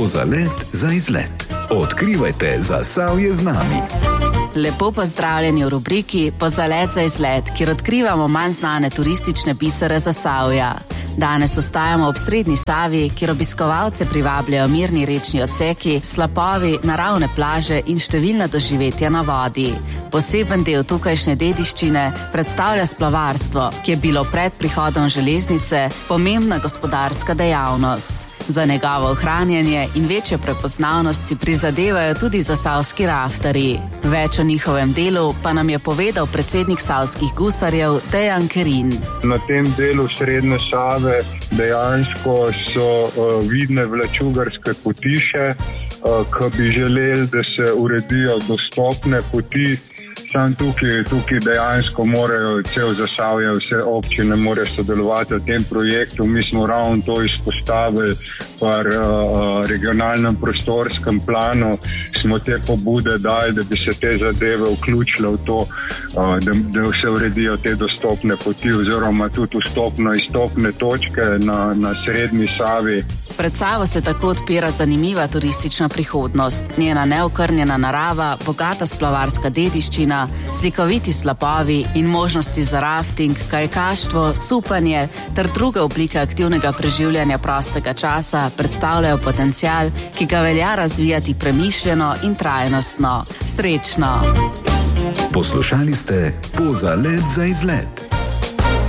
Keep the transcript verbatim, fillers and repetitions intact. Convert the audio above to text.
Pozalet za izlet. Odkrivajte Zasavje z nami. Lepo pozdravljeni v rubriki Pozalet za izlet, kjer odkrivamo manj znane turistične bisere Zasavja. Danes ostajamo ob srednji Savi, kjer obiskovalce privabljajo mirni rečni odseki, slapovi, naravne plaže in številna doživetja na vodi. Poseben del tukajšnje dediščine predstavlja splavarstvo, ki je bilo pred prihodom železnice pomembna gospodarska dejavnost. Za njegovo ohranjanje in večjo prepoznavnost si prizadevajo tudi zasavski raftarji. Več o njihovem delu pa nam je povedal predsednik savskih gusarjev Dejan Kerin. Na tem delu srednje Save dejansko so uh, vidne vlačugarske potiše, uh, ki bi želeli, da se uredijo dostopne poti. Sam tukaj, tukaj dejansko morajo cel Zasavje, vse občine morajo sodelovati v tem projektu. Mi smo ravno to izpostavili par uh, regionalnem prostorskem planu. Smo te pobude dali, da bi se te zadeve vključile v to, uh, da, da se uredijo te dostopne poti oziroma tudi vstopno-izstopne točke na, na srednji Savi. Pred Savo se tako odpira zanimiva turistična prihodnost. Njena neokrnjena narava, bogata splavarska dediščina, slikoviti slapovi in možnosti za rafting, kajakaštvo, supanje ter druge oblike aktivnega preživljanja prostega časa predstavljajo potencial, ki ga velja razvijati premišljeno in trajnostno. Srečno! Poslušali ste Pozalet za izlet.